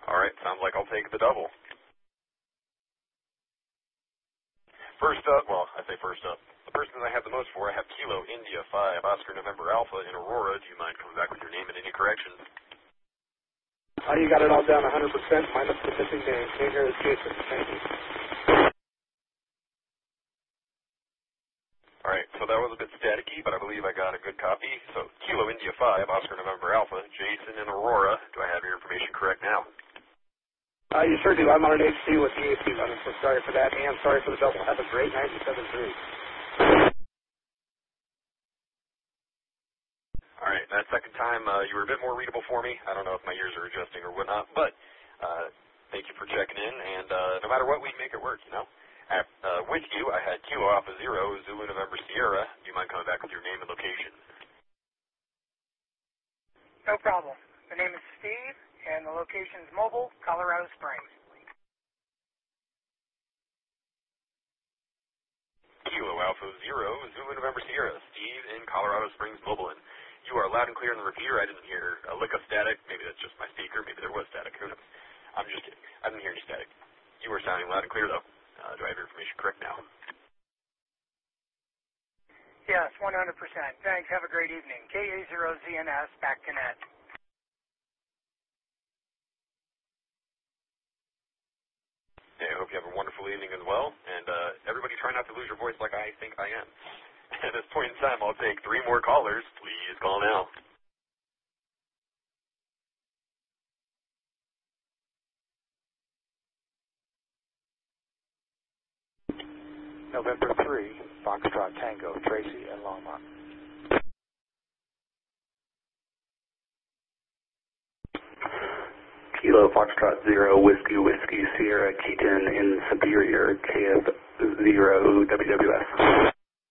All right, sounds like I'll take the double. First up, well, I say first up. The person that I have the most for, I have Kilo India 5, Oscar November Alpha in Aurora. Do you mind coming back with your name and any corrections? You got it all down 100%, minus the missing name. Name here is Jason. Thank you. All right, so that was a bit staticky, but I believe I got a good copy. So Kilo India 5, Oscar November Alpha, Jason in Aurora. Do I have your information correct now? You sure do. I'm on an HC with the AC running, so sorry for that, and sorry for the double. Have a great night, 7-3. All right, that second time you were a bit more readable for me. I don't know if my ears are adjusting or whatnot, but thank you for checking in, and no matter what, we make it work, you know. With you, I had Kilo Alpha Zero, Zulu November Sierra. Do you mind coming back with your name and location? No problem. The name is Steve, and the location is Mobile, Colorado Springs. Kilo Alpha Zero, Zulu November Sierra, Steve in Colorado Springs, Mobile. You are loud and clear in the repeater. I didn't hear a lick of static. Maybe that's just my speaker. Maybe there was static. Who knows? I'm just kidding. I didn't hear any static. You are sounding loud and clear, though. Do I have your information correct now? Yes, 100%. Thanks. Have a great evening. KA0ZNS, back to net. Hey, I hope you have a wonderful evening as well. And everybody try not to lose your voice like I think I am. At this point in time, I'll take 3 more callers. Please call now. November 3, Foxtrot Tango, Tracy and Longmont. Kilo Foxtrot 0, Whiskey Sierra, Keaton in Superior, KF0 WWS.